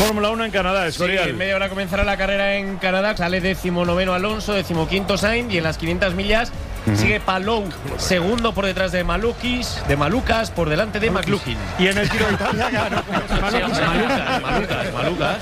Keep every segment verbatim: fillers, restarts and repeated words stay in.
Fórmula uno en Canadá, Escorial. Sí, en media hora comenzará la carrera en Canadá. Sale decimonoveno Alonso, decimoquinto Sainz. Y en las quinientas millas uh-huh. sigue Palou, segundo por detrás de Malukis, de Malucas, por delante de McLaughlin. Y en el Giro de Italia ganó Malucas, Malucas, Malucas, Malucas.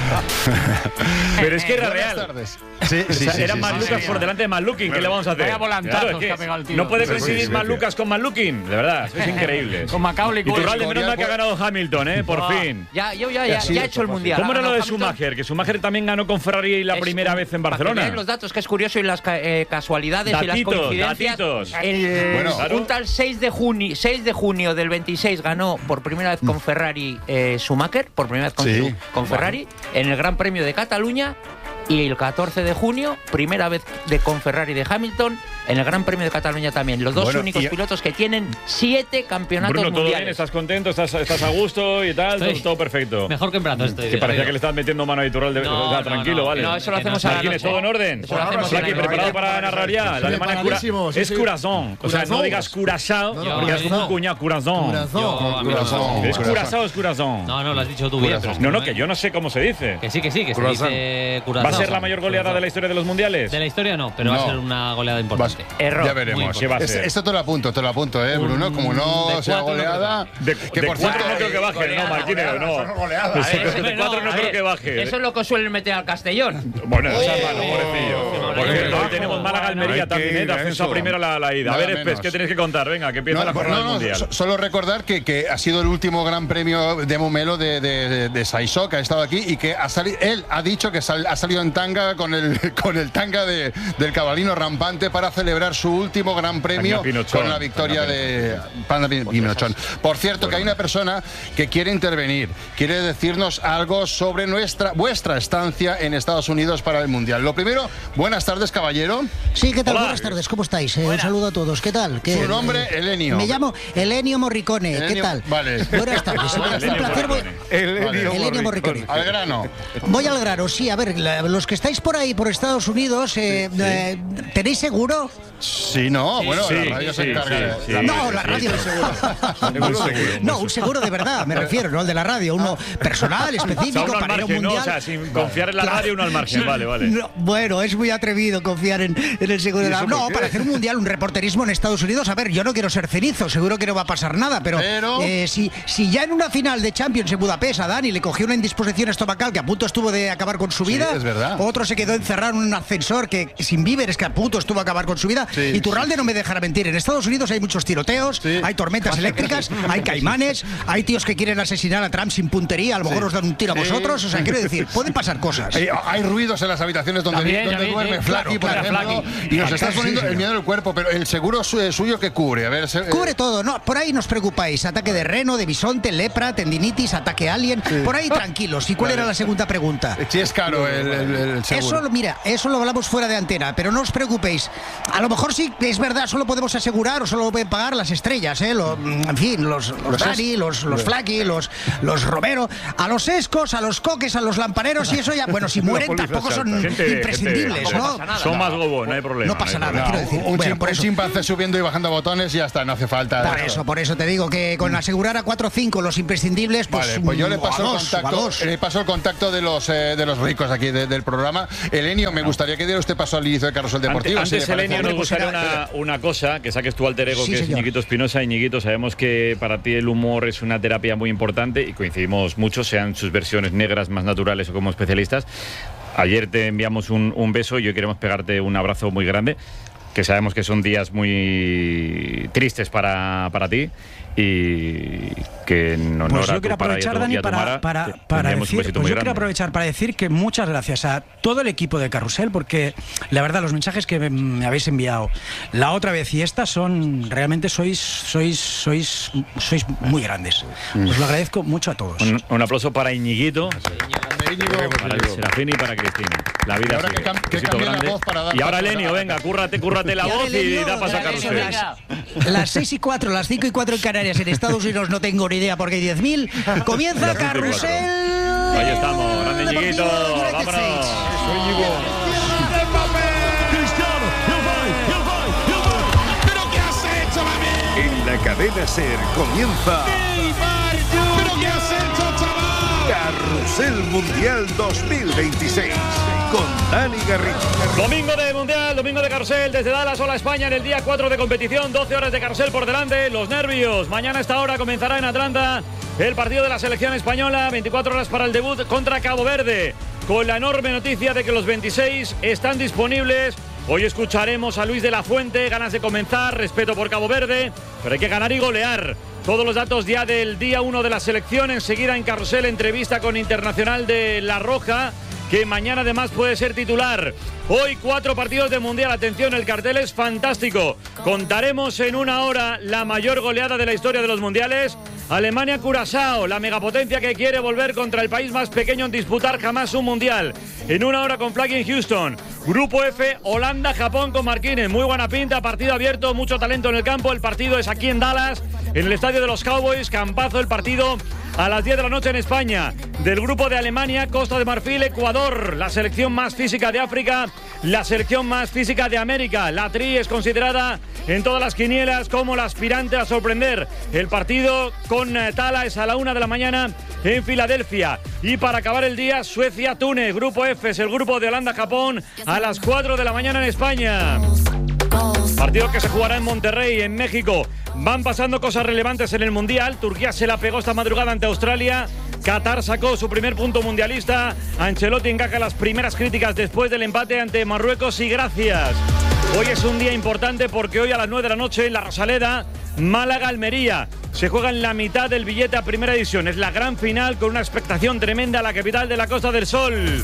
Pero es que era real. Sí, sí, sí, Eran sí, Malucas sí, por sí. delante de Malukhin. ¿Qué le vamos a hacer? Vaya volantazos Claro, es que ha pegado el tío. no puede Sí, coincidir sí, sí, Malucas con Malukhin. De verdad, es increíble. Con Macaulay Y Culkin. Turralde, menos mal que ha ganado Hamilton, ¿eh? Por fin. Ya, yo ya, ya, ya he hecho el mundial. ¿Cómo era lo de Hamilton. Schumacher? Que Schumacher también ganó con Ferrari la Es primera un- vez en para que Barcelona. veáis los datos, que es curioso, y las ca- eh, casualidades y las Datitos, coincidencias. datitos. El, Bueno, claro. un tal seis de junio, seis de junio del veintiséis ganó por primera vez con Ferrari eh, Schumacher, por primera vez con, Sí. su- con Ferrari, en el Gran Premio de Cataluña. Y el catorce de junio, primera vez de con Ferrari de Hamilton, en el Gran Premio de Cataluña también. Los dos Bueno, únicos y- pilotos que tienen siete campeonatos Bruno, ¿todo bien? mundiales. ¿Estás contento? ¿Estás, estás a gusto y tal? Estoy- Todo, todo perfecto. Mejor que en brazos estoy. Que parecía que le estabas metiendo mano a Iturralde. No, O sea, no, tranquilo, no, vale. No, eso lo Que no hacemos a la ¿Tienes noche. todo en orden? Eso lo hacemos Jackie, a la noche. preparado para narrar ya. La alemana es cura- Preparadísimo, sí, es sí. Curazón. O sea, no Curazao. digas Curazao, No, no, porque es como un no. cuñado. Curazón. Curazao. Yo, a mí no. Curazao. ¿Es Curazao o es Curazón? No, no, lo has dicho tú bien. pero es No, no, me- que yo no sé cómo se dice. Que sí, que sí, que se Curazao. dice ¿Va Curazao. a ser la mayor goleada de la historia de los mundiales? De la historia no, pero va No. a ser una goleada importante. Error. Ya veremos. ¿Qué va a Es- ser? Esto te lo apunto, te lo apunto, ¿eh, Bruno? Como no de sea cuatro no goleada. De, que de por cuatro cierto, no creo que baje, goleada, no, Marquinhos, no. A ver, De hombre, cuatro no a creo ver, que baje. Eso es lo que suelen meter al Castellón. Bueno, esa es malo, pobrecillo. Por Bueno, cierto, hoy bueno, tenemos bueno, Málaga-Almería hay que también, ir a ascenso a eso. primera la, la ida. A Nada ver, Espes, menos. ¿qué tenéis que contar? Venga, que empieza No, la jornada no, del no, Mundial. so- solo recordar que, que ha sido el último gran premio de Momelo de, de, de, de Saisó, que ha estado aquí y que ha salido, él ha dicho que sal, ha salido en tanga con el, con el tanga de, del cabalino rampante para celebrar su último gran premio Tanga Pinochón. con la victoria Tanga de Panda Pin- Pinochón. Por cierto, que hay una persona que quiere intervenir, quiere decirnos algo sobre nuestra vuestra estancia en Estados Unidos para el Mundial. Lo primero, buenas tardes, caballero. Sí, ¿qué tal? Hola. Buenas tardes, ¿cómo estáis? Eh, un saludo a todos, ¿qué tal? ¿Qué, Su nombre, eh, Elenio. Me llamo Elenio Morricone, ¿qué Elenio- tal? vale. Buenas tardes, un Elenio placer. Voy, Morricone. Elenio Morricone. Al grano. Voy al grano, sí, a ver, la- los que estáis por ahí, por Estados Unidos, eh, eh, ¿tenéis seguro? Sí, no, bueno, sí, la radio se sí, encarga sí, de... sí. la- No, la sí, radio sí. de seguro. Un seguro. No, un seguro de verdad, me refiero, no el de la radio, uno personal, O sea, específico uno al para ir a un margen, ¿no? mundial. O sea, sin confiar en la Claro. radio, uno al margen. Vale, vale. No, bueno, es muy atrevido confiar en, en el seguro de la... No, para hacer un mundial, un reporterismo en Estados Unidos, a ver, yo no quiero ser cenizo, seguro que no va a pasar nada, pero, Pero- eh, si, si ya en una final de Champions en Budapest a Dani le cogió una indisposición estomacal que a punto estuvo de acabar con su Sí, vida, es verdad. otro se quedó encerrado en un ascensor que sin víveres que a punto estuvo a acabar con su vida, Sí, y Turralde no me dejará mentir, en Estados Unidos hay muchos tiroteos, Sí. hay tormentas eléctricas, hay caimanes, hay tíos que quieren asesinar a Trump sin puntería, a lo mejor os dan un tiro a Sí. vosotros, o sea, quiero decir, pueden pasar cosas. Hay, hay ruidos en las habitaciones donde, También, donde también, duerme sí, Flaky, claro, por claro, ejemplo, Flaky. y nos estás Sí, poniendo sí, el sí. miedo en el cuerpo, pero el seguro su- suyo que cubre. A ver, se- Cubre eh, todo, no, por ahí no os preocupáis. Ataque de reno, de bisonte, lepra, tendinitis, ataque alien. Por ahí tranquilos. ¿Y cuál era la segunda pregunta? si es caro el, el- el seguro. Eso, lo- mira, eso lo hablamos fuera de antena, pero no os preocupéis. A lo mejor sí, es verdad, solo podemos asegurar o solo lo pueden pagar las estrellas, ¿eh? Lo- en fin, los, los Los Dani, es- los, los Flaky, los, los Romero, a los Escos, a los Coques, a los lampareros y eso ya, bueno, si mueren póliza tampoco son salta. Gente- imprescindibles, gente- ¿no? Son más gobos, no hay problema. No pasa hay nada, problema. quiero decir. Un, Bueno, chim- por un eso- chimpancé subiendo y bajando botones y ya está, no hace falta. Por eso, por eso te digo que con asegurar a cuatro o cinco los imprescindibles, pues, Vale, pues yo le mm, paso, o a el dos, o a contacto, dos. le paso el contacto de los eh, de los ricos aquí de- del programa. Elenio, me gustaría que diera usted paso al inicio de Carrusel Deportivo. Antes, si le Elenio, parece. nos gustaría una, una cosa, que saques tu alter ego, Sí, que es señor. Ñiquito Espinosa. Y Ñiquito, sabemos que para ti el humor es una terapia muy importante y coincidimos mucho, sean sus versiones negras más naturales o como especialistas. Ayer te enviamos un, un beso y hoy queremos pegarte un abrazo muy grande, que sabemos que son días muy tristes para, para ti y que en honor Pues a yo tu quiero padre y a aprovechar, tu- y Dani, a tu para, Mara, para, te- para te enviamos un decir, besito pues muy yo quiero grande. aprovechar para decir que muchas gracias a todo el equipo de Carrusel, porque la verdad los mensajes que me, me habéis enviado la otra vez y esta son realmente sois sois sois sois muy grandes. Os lo agradezco mucho a todos. Un, un aplauso para Iñiguito, para el Serafín y para Cristina. La vida Y ahora sigue. que cam- que Besito cambie la grande. voz para dar Y ahora paso a Elenio, la- venga, cúrrate, cúrrate la Y ahora, voz y Elenio, da paso a ya, Carrusel. Elenio, las, las seis y cuatro, las cinco y cuatro en Canarias, en Estados Unidos no tengo ni idea porque hay diez mil. Comienza Las cinco y cuatro. Carrusel. Ahí estamos, grande Ñiguito, United vámonos. States. En la cadena SER comienza Carrusel Carrusel Mundial dos mil veintiséis con Dani Garrido. Domingo de Mundial, domingo de Carrusel desde Dallas. Hola España en el día cuatro de competición. doce horas de Carrusel por delante. Los nervios. Mañana a esta hora comenzará en Atlanta el partido de la selección española. veinticuatro horas para el debut contra Cabo Verde. Con la enorme noticia de que los veintiséis están disponibles. Hoy escucharemos a Luis de la Fuente. Ganas de comenzar, respeto por Cabo Verde, pero hay que ganar y golear. Todos los datos ya del día uno de la selección. Enseguida en Carrusel, entrevista con Internacional de La Roja, que mañana además puede ser titular. Hoy cuatro partidos de Mundial. Atención, el cartel es fantástico. Contaremos en una hora la mayor goleada de la historia de los Mundiales. Alemania-Curazao, la megapotencia que quiere volver contra el país más pequeño en disputar jamás un Mundial. En una hora con Flag in Houston. Grupo F, Holanda-Japón con Marquines. Muy buena pinta, partido abierto, mucho talento en el campo. El partido es aquí en Dallas, en el estadio de los Cowboys. Campazo el partido a las diez de la noche en España. Del grupo de Alemania, Costa de Marfil, Ecuador. La selección más física de África, la selección más física de América. La Tri es considerada en todas las quinielas como la aspirante a sorprender. El partido con Tala es a la una de la mañana en Filadelfia. Y para acabar el día, Suecia-Túnez. Grupo F es el grupo de Holanda-Japón a las cuatro de la mañana en España. Partido que se jugará en Monterrey, en México. Van pasando cosas relevantes en el Mundial. Turquía se la pegó esta madrugada ante Australia. Qatar sacó su primer punto mundialista. Ancelotti encaja las primeras críticas después del empate ante Marruecos y gracias. Hoy es un día importante porque hoy a las nueve de la noche en la Rosaleda, Málaga-Almería. Se juega en la mitad del billete a primera edición. Es la gran final con una expectación tremenda a la capital de la Costa del Sol.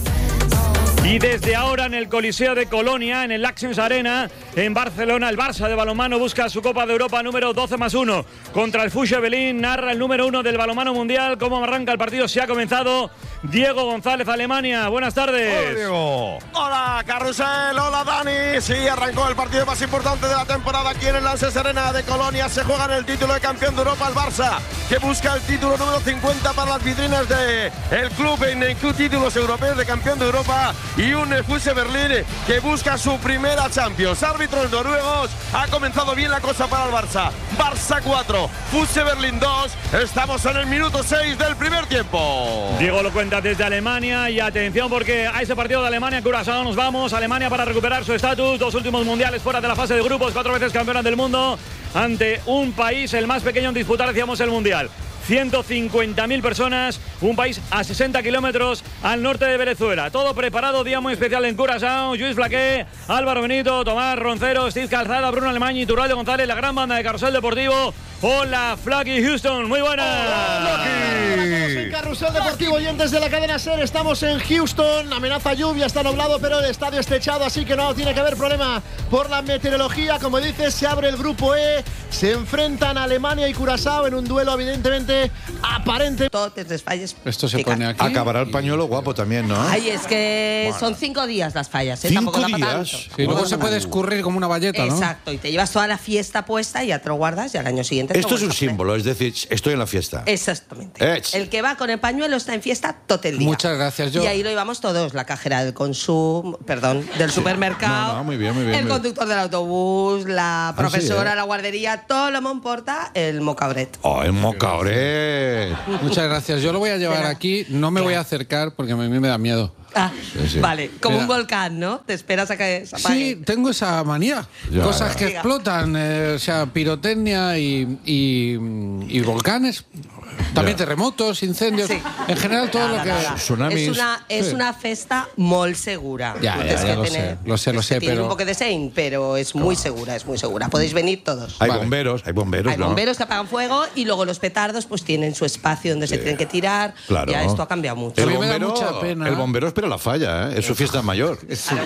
Y desde ahora en el Coliseo de Colonia, en el Axens Arena, en Barcelona, el Barça de balonmano busca su Copa de Europa número doce más uno. Contra el Fusha Belín, narra el número uno del balonmano mundial. ¿Cómo arranca el partido? Se ha comenzado. Diego González, Alemania. Buenas tardes. Hola, Diego. Hola, Carrusel. Hola, Dani. Sí, arrancó el partido más importante de la temporada aquí en el Axens Arena de Colonia. Se juega en el título de campeón de Europa el Barça, que busca el título número cincuenta para las vitrinas del club en, en títulos europeos de campeón de Europa. Y un Fuse Berlín que busca su primera Champions. Árbitros noruegos. Ha comenzado bien la cosa para el Barça. Barça cuatro, Fuse Berlín dos. Estamos en el minuto seis del primer tiempo. Diego lo cuenta desde Alemania. Y atención porque a ese partido de Alemania-Curazao nos vamos. Alemania para recuperar su estatus. Dos últimos mundiales fuera de la fase de grupos. Cuatro veces campeona del mundo. Ante un país el más pequeño en disputar, decíamos, el mundial. ciento cincuenta mil personas, un país a sesenta kilómetros al norte de Venezuela. Todo preparado, día muy especial en Curazao. Luis Flaqué, Álvaro Benito, Tomás Roncero, Steve Calzada, Bruno Alemán y Turralde González, la gran banda de Carrusel Deportivo. Hola, Flaky Houston, muy buenas. Hola, Flaky. En Carrusel Deportivo, oyentes de la cadena SER, estamos en Houston. Amenaza lluvia, está nublado, pero el estadio es techado, así que no tiene que haber problema por la meteorología. Como dices, se abre el grupo E, se enfrentan Alemania y Curazao en un duelo evidentemente aparente. Totes les falles. Esto se pone aquí. Acabará el pañuelo guapo también, ¿no? Ay, es que bueno. son cinco días las fallas, ¿eh? Cinco Tampoco da para días. tanto. Sí, luego se puede escurrir como una valleta, ¿no? Exacto, y te llevas toda la fiesta puesta y ya te lo guardas y al año siguiente. Esto es un símbolo, es decir, estoy en la fiesta. Exactamente. Ech. El que va con el pañuelo está en fiesta todo el día. Muchas gracias, yo. Y ahí lo llevamos todos, la cajera del consumo, perdón, del Sí. supermercado. No, no, muy bien, muy bien. El muy bien. conductor del autobús, la profesora, sí, ¿eh? la guardería, todo lo me importa el mocabret. Oh, el mocabret. Muchas gracias. Yo lo voy a llevar aquí. No me voy a acercar porque a mí me da miedo. Ah, Sí, sí. vale, como Mira. un volcán, ¿no? Te esperas a que se apague. Sí, tengo esa manía. Ya, Cosas ya. que Diga. explotan, eh, o sea, pirotecnia y, y, y volcanes. También Ya. terremotos, incendios. Sí. En general, todo Nada, lo que. nada. Tsunamis. Es una, es Sí. una festa muy segura. Ya, ya, Tienes ya que lo sé, lo sé, lo es que sé, tiene pero- un poco de sein, pero es muy segura, es muy segura. Podéis venir todos. Hay Vale. bomberos, hay bomberos, Hay ¿no? bomberos que apagan fuego y luego los petardos pues tienen su espacio donde se tienen que tirar. Claro. Ya esto ha cambiado mucho. A El mí me da bombero, mucha pena. el bombero espera la falla, ¿eh? Es su fiesta mayor.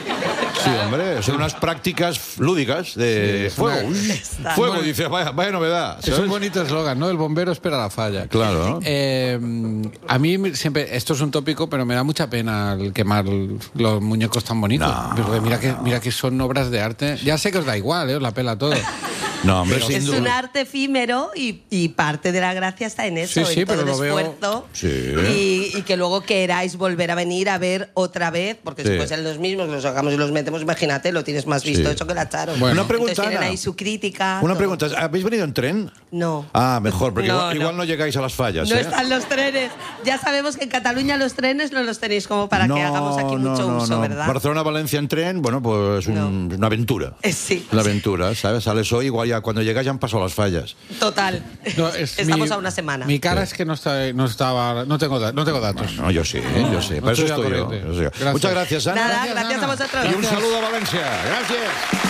Sí, hombre, son unas prácticas lúdicas de Sí, es fuego. una- Uy, Está. fuego, Bueno, dice, vaya, vaya novedad. Es un ¿sabes? bonito eslogan, ¿no? El bombero espera la falla. Claro. Eh, a mí me- siempre, esto es un tópico, pero me da mucha pena el quemar los muñecos tan bonitos. No. Porque mira que, mira que son obras de arte. Ya sé que os da igual, ¿eh? Os la pela todo. No, hombre, sin Es duda. un arte efímero y, y parte de la gracia está en eso, Sí, sí, en todo pero el lo veo- esfuerzo. Sí. Y, y que luego queráis volver a venir a ver otra vez, porque Sí. después ser los mismos, los sacamos y los metemos, imagínate, lo tienes más visto Sí. hecho que la Charo. Bueno. Una Entonces pregunta, tienen Ana. ahí su crítica. Una todo. pregunta, ¿habéis venido en tren? No. Ah, mejor, porque No, igual, no. igual no llegáis a las fallas. No ¿eh? están los trenes. Ya sabemos que en Cataluña los trenes no los tenéis como para no, que hagamos aquí no, mucho no, uso, no. ¿verdad? Barcelona-Valencia en tren, bueno, pues un- una aventura. Eh, Sí, Una aventura, ¿sabes? Sales hoy, igual ya cuando llegas ya han pasado las fallas. total. No, es Estamos mi- a una semana. Mi cara es que no, está, no estaba. No tengo, da- no tengo datos. No, yo sí, ¿eh? yo sé. No Para eso estoy estoy al yo. corriente. yo sé. Gracias. Muchas gracias, Ana. Nada, gracias a vosotros. Y un saludo a Valencia. Gracias.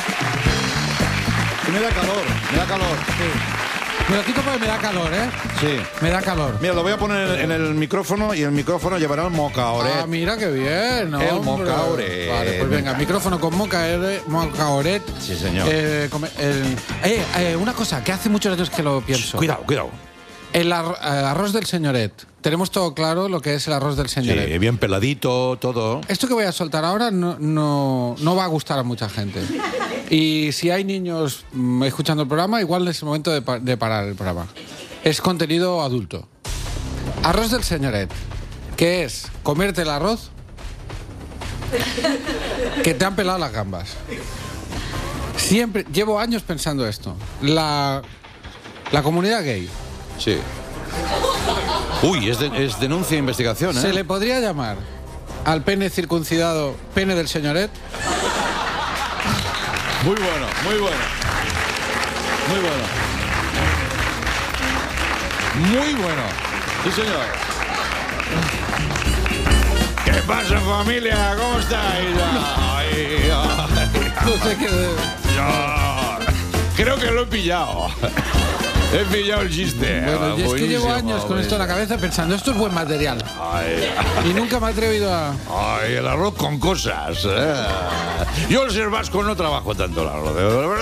Y me da calor, me da calor. Me lo quito porque me da calor, ¿eh? Sí. Me da calor. Mira, lo voy a poner en el micrófono y el micrófono llevará el mocaoret. Ah, mira qué bien, ¿no? El hombre? mocaoret. Vale, pues venga, micrófono con mocaoret. mocaoret. Sí, señor. Eh, come- el- eh, eh, una cosa, que hace muchos años que lo pienso. Cuidado, cuidado. El ar- eh, arroz del señoret. Tenemos todo claro lo que es el arroz del señoret. Sí, bien peladito, todo. Esto que voy a soltar ahora no, no, no va a gustar a mucha gente. Y si hay niños mm, escuchando el programa, igual es el momento de, pa- de parar el programa. Es contenido adulto. Arroz del señoret. ¿Qué es? Comerte el arroz que te han pelado las gambas. Siempre, llevo años pensando esto. La, la comunidad gay. Sí. Uy, es, de- es denuncia e investigación, ¿eh? ¿Se le podría llamar al pene circuncidado pene del señoret? Muy bueno, muy bueno. Muy bueno. Muy bueno. Sí, señor. ¿Qué pasa, familia? ¿Cómo estáis? Ay, ay. No sé qué... Ya. Creo que lo he pillado. He pillado el chiste. Bueno, y es que llevo Buenísimo, años con esto en la cabeza pensando, esto es buen material. Ay, Y nunca me he atrevido a... ay, el arroz con cosas. ¿eh? Yo el ser vasco no trabajo tanto el arroz.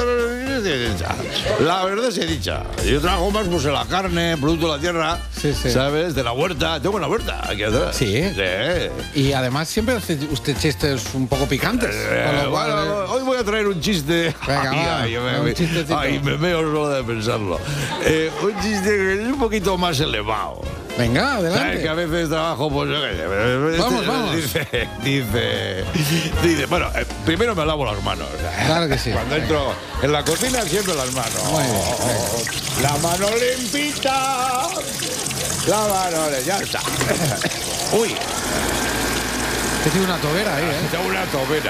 La verdad se dicha. Yo trabajo más pues en la carne, producto de la tierra, Sí, sí. ¿sabes? De la huerta. Tengo una huerta aquí atrás. Sí. Sí. Y además siempre hace usted chistes un poco picantes. Con Eh, lo cual, bueno, eh, hoy voy a traer un chiste. Venga, ay, va, ay, me, un me- chistecito. ay, me veo solo de pensarlo. Eh, un chiste que es un poquito más elevado. venga, ¿Sabes que adelante. a veces trabajo, pues yo qué sé, Vamos, este- vamos. Dice, dice, dice, bueno, eh, primero me lavo las manos. Claro que sí. Cuando entro en la cocina siempre las manos. Muy bien, La mano limpita. La mano, le- ya está. Uy, Que tiene una tobera ahí, ¿eh? está una tobera.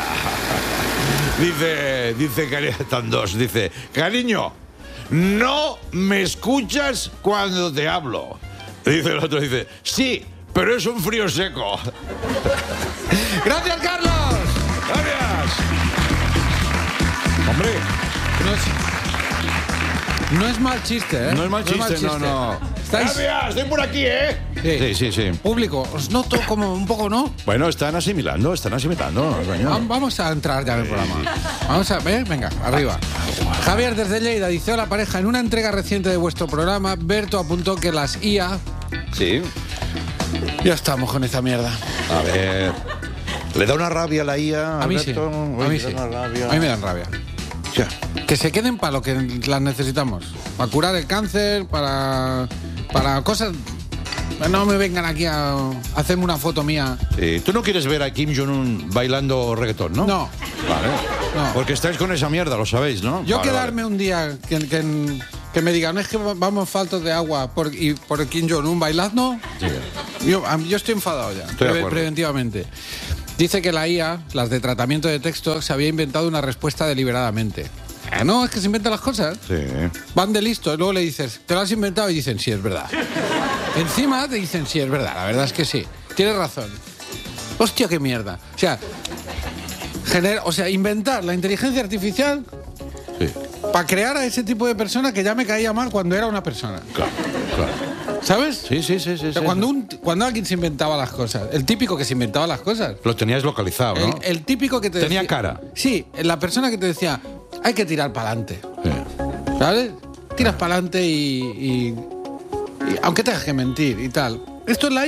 Dice, dice, cari- están dos, dice, cariño, no me escuchas cuando te hablo. Dice el otro, dice, sí, pero es un frío seco. ¡Gracias, Carlos! Gracias. Hombre, No es, no es mal chiste, ¿eh? no es mal chiste, no, no. Estáis... Gracias, estoy por aquí, ¿eh? Sí. Sí, sí, sí. Público, os noto como un poco, ¿no? Bueno, están asimilando, están asimilando. coño. Va- Vamos a entrar ya en el programa. Vamos a ver, venga, arriba. Javier desde Lleida dice: hola pareja, en una entrega reciente de vuestro programa, Berto apuntó que las I A... Sí. Ya estamos con esa mierda. A ver. ¿Le da una rabia a la I A? A mí sí, Alberto? a Uy, mí le sí. da una rabia. A mí me dan rabia. Ya. Que se queden para lo que las necesitamos. Para curar el cáncer, para, para cosas... No me vengan aquí a hacerme una foto mía. Sí, tú no quieres ver a Kim Jong-un bailando reggaetón, ¿no? No. Vale. No. Porque estáis con esa mierda, lo sabéis, ¿no? Yo Vale, quedarme un día que, que, que me digan, es que vamos faltos de agua por, y por Kim Jong-un bailando, vale. Sí. yo, a mí- yo estoy enfadado ya, Estoy de pre- acuerdo. preventivamente. Dice que la I A, las de tratamiento de texto, se había inventado una respuesta deliberadamente. Ah, no, es que se inventan las cosas. Sí. Van de listo y luego le dices, ¿te lo has inventado? Y dicen, sí, es verdad. Encima te dicen, sí, es verdad, la verdad es que sí. Tienes razón. Hostia, qué mierda. O sea, gener- o sea inventar la inteligencia artificial Sí. para crear a ese tipo de persona que ya me caía mal cuando era una persona. Claro, claro. ¿Sabes? Sí, sí, sí, sí. O sea, sí. cuando, un- cuando alguien se inventaba las cosas, el típico que se inventaba las cosas. Lo teníais localizado, ¿no? El, el típico que te Tenía decía- cara. Sí, la persona que te decía, hay que tirar para adelante. Sí. ¿Sabes? Tiras para adelante y, y- y aunque tengas que mentir y tal. Esto es la